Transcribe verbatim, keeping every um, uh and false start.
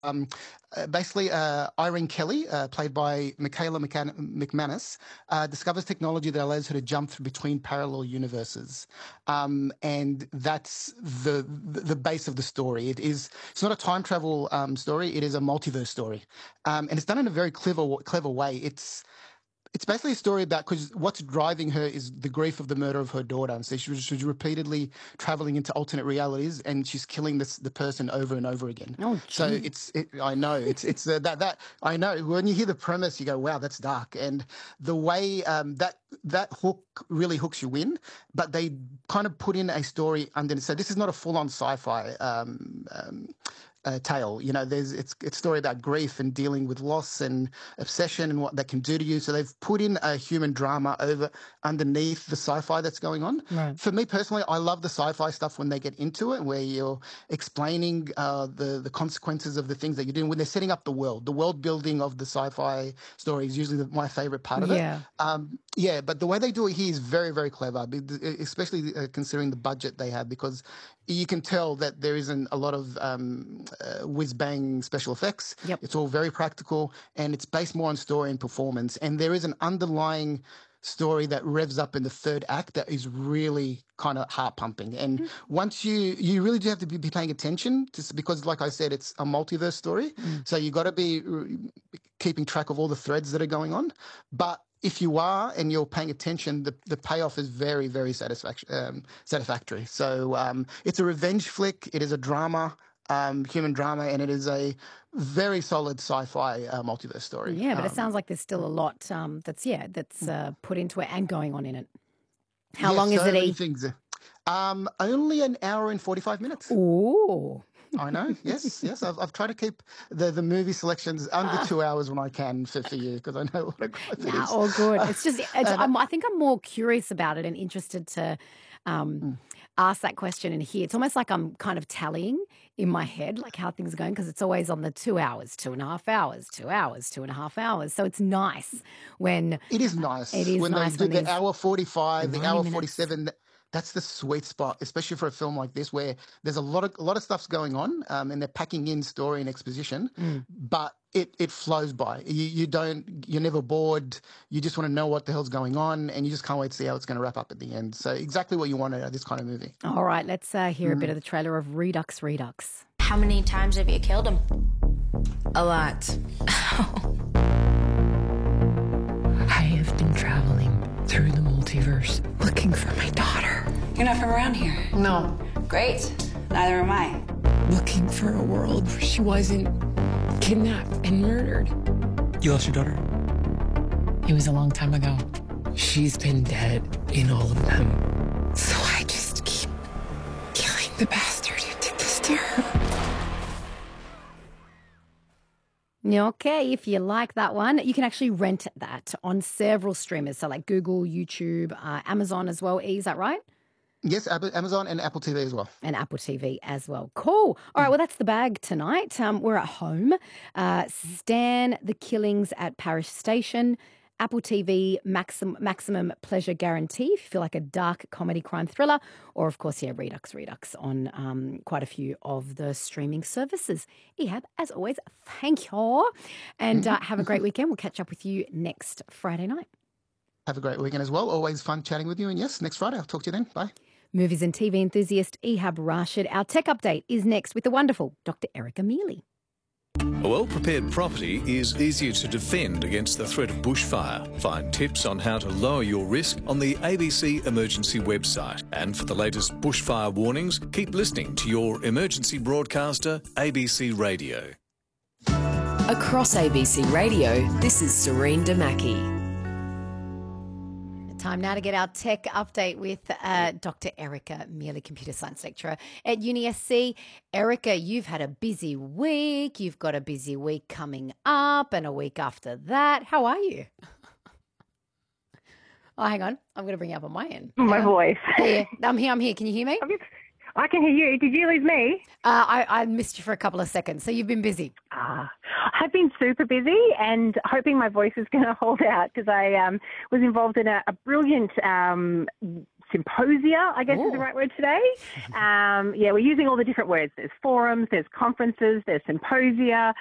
um, uh, basically, uh, Irene Kelly, uh, played by Michaela McCan- McManus, uh, discovers technology that allows her to jump through between parallel universes, um, and that's the, the the base of the story. It is it's not a time travel um, story; it is a multiverse story, um, and it's done in a very clever clever way. It's it's basically a story about because what's driving her is the grief of the murder of her daughter. And so she was, she's repeatedly traveling into alternate realities, and she's killing this the person over and over again. Oh, So gee. it's it, I know it's it's uh, that that I know when you hear the premise, you go, wow, that's dark, and the way um, that that hook really hooks you in, but they kind of put in a story underneath. So this is not a full on sci-fi. Um, um, uh, tale. You know, there's it's it's a story about grief and dealing with loss and obsession and what that can do to you. So they've put in a human drama over underneath the sci-fi that's going on. Right. For me personally, I love the sci-fi stuff when they get into it, where you're explaining uh, the the consequences of the things that you're doing when they're setting up the world. The world building of the sci-fi story is usually the, my favorite part of it. Yeah. Um, yeah, but the way they do it here is very, very clever, be- especially uh, considering the budget they have, because you can tell that there isn't a lot of um, uh, whiz-bang special effects. Yep. It's all very practical, and it's based more on story and performance. And there is an underlying story that revs up in the third act that is really kind of heart pumping. And once you you really do have to be, be paying attention to, because, like I said, it's a multiverse story. Mm. So you got to be uh, keeping track of all the threads that are going on. But if you are and you're paying attention, the, the payoff is very, very satisfac- um, satisfactory. So um, it's a revenge flick. It is a drama, um, human drama, and it is a very solid sci-fi uh, multiverse story. Yeah, but it Um, sounds like there's still a lot um, that's, yeah, that's uh, put into it and going on in it. How yeah, long is so it, many E? things. Um, only an hour and forty-five minutes. Ooh. I know. Yes, yes. I've, I've tried to keep the, the movie selections under two hours when I can for, for you, because I know what a gripe it Nah, is. all good. Uh, It's just, it's, and, I'm, I think I'm more curious about it and interested to um, mm. ask that question and hear. It's almost like I'm kind of tallying in my head, like how things are going, because it's always on the two hours, two and a half hours, two hours, two and a half hours. So it's nice when It is it nice is when they nice do when the these hour forty-five, the ninety hour minutes. forty-seven. th- That's the sweet spot, especially for a film like this, where there's a lot of a lot of stuff's going on, um, and they're packing in story and exposition, Mm. but it it flows by. You you don't you're never bored. You just want to know what the hell's going on, and you just can't wait to see how it's going to wrap up at the end. So exactly what you want out of this kind of movie. All right, let's uh, hear a bit Mm. of the trailer of Redux Redux. How many times have you killed him? A lot. I have been traveling through the multiverse looking for my daughter. You're not from around here. No. Great. Neither am I. Looking for a world where she wasn't kidnapped and murdered. You lost your daughter? It was a long time ago. She's been dead in all of them. So I just keep killing the bastard who did this to her. Okay, if you like that one, you can actually rent that on several streamers. So like Google, YouTube, uh, Amazon as well. E, is that right? Yes, Ab- Amazon and Apple T V as well. And Apple T V as well. Cool. All right, well, that's the bag tonight. Um, we're at home. Uh, Stan the Killings at Parish Station. Apple T V maximum, maximum Pleasure Guarantee if you feel like a dark comedy crime thriller. Or, of course, yeah, Redux Redux on um, quite a few of the streaming services. Ehab, as always, thank you. And uh, have a great weekend. We'll catch up with you next Friday night. Have a great weekend as well. Always fun chatting with you. And yes, next Friday. I'll talk to you then. Bye. Movies and T V enthusiast Ehab Rashid. Our tech update is next with the wonderful Doctor Erica Mealy. A well-prepared property is easier to defend against the threat of bushfire. Find tips on how to lower your risk on the A B C Emergency website. And for the latest bushfire warnings, keep listening to your emergency broadcaster, A B C Radio. Across A B C Radio, this is Serene Damaki. Time now to get our tech update with uh, Doctor Erica Mealy, computer science lecturer at Uni S C. Erica, you've had a busy week. You've got a busy week coming up and a week after that. How are you? Oh, hang on. I'm going to bring you up on my end. My Hang on. voice. Yeah, I'm here. I'm here. Can you hear me? I can hear you. Did you lose me? Uh, I, I missed you for a couple of seconds. So you've been busy. Ah, I've been super busy and hoping my voice is going to hold out because I um, was involved in a, a brilliant um, symposia, I guess is the right word today. Um, yeah, we're using all the different words. There's forums, there's conferences, there's symposia.